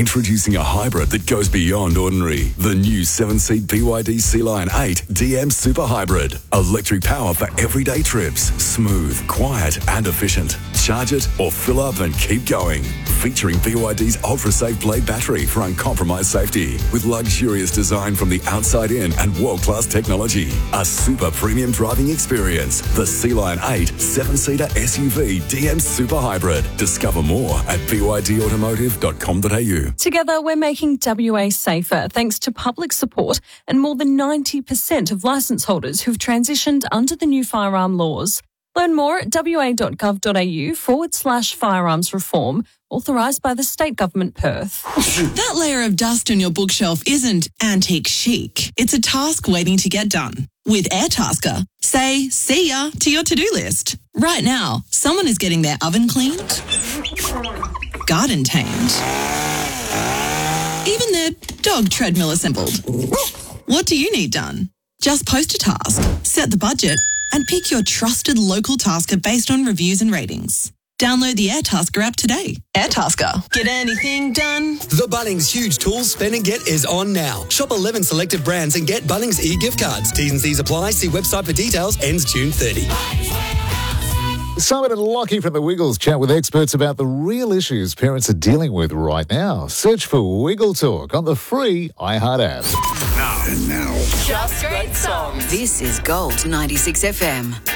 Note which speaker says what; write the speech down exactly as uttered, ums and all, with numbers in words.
Speaker 1: Introducing a hybrid that goes beyond ordinary. The new seven-seat B Y D Sea Lion eight D M Super Hybrid. Electric power for everyday trips. Smooth, quiet and efficient. Charge it or fill up and keep going. Featuring B Y D's ultra-safe Blade battery for uncompromised safety. With luxurious design from the outside in and world-class technology. A super premium driving experience. The Sea Lion eight seven-seater S U V D M Super Hybrid. Discover more at b y d automotive dot com dot a u.
Speaker 2: Together, we're making W A safer thanks to public support and more than ninety percent of licence holders who've transitioned under the new firearm laws. Learn more at w a dot gov dot a u forward slash firearms reform, authorised by the State Government Perth.
Speaker 3: That layer of dust on your bookshelf isn't antique chic. It's a task waiting to get done. With Airtasker, say see ya to your to-do list. Right now, someone is getting their oven cleaned, garden tamed, even their dog treadmill assembled. What do you need done? Just post a task, set the budget, and pick your trusted local tasker based on reviews and ratings. Download the Airtasker app today. Airtasker. Get anything done?
Speaker 4: The Bunnings Huge Tools Spend and Get is on now. Shop eleven selected brands and get Bunnings e-gift cards. T's and C's apply. See website for details. Ends June thirtieth.
Speaker 5: Simon and Lockie from the Wiggles chat with experts about the real issues parents are dealing with right now. Search for Wiggle Talk on the free iHeart app.
Speaker 6: Now. And now.
Speaker 7: Just great songs.
Speaker 8: This is Gold ninety-six F M.